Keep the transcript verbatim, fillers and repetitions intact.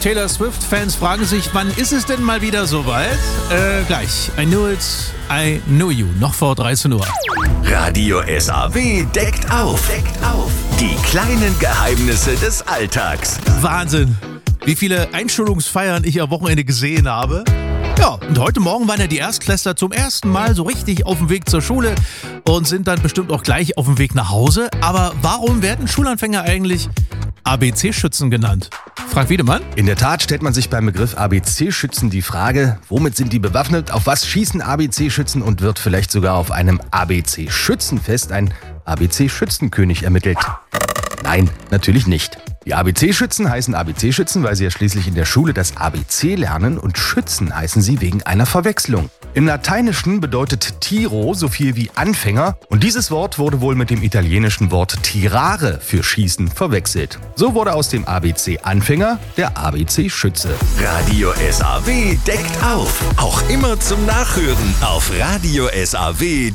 Taylor Swift-Fans fragen sich, wann ist es denn mal wieder soweit? Äh, gleich. I knew it, I knew you. Noch vor dreizehn Uhr. Radio S A W deckt auf. Deckt auf. Die kleinen Geheimnisse des Alltags. Wahnsinn, wie viele Einschulungsfeiern ich am Wochenende gesehen habe. Ja, und heute Morgen waren ja die Erstklässler zum ersten Mal so richtig auf dem Weg zur Schule und sind dann bestimmt auch gleich auf dem Weg nach Hause. Aber warum werden Schulanfänger eigentlich A B C-Schützen genannt? Frank Wiedemann? In der Tat stellt man sich beim Begriff A B C-Schützen die Frage, womit sind die bewaffnet, auf was schießen A B C-Schützen und wird vielleicht sogar auf einem A B C-Schützenfest ein A B C-Schützenkönig ermittelt? Nein, natürlich nicht. Die A B C-Schützen heißen A B C-Schützen, weil sie ja schließlich in der Schule das A B C lernen, und Schützen heißen sie wegen einer Verwechslung. Im Lateinischen bedeutet Tiro so viel wie Anfänger, und dieses Wort wurde wohl mit dem italienischen Wort tirare für Schießen verwechselt. So wurde aus dem A B C-Anfänger der A B C-Schütze. Radio S A W deckt auf. Auch immer zum Nachhören auf radio S A W.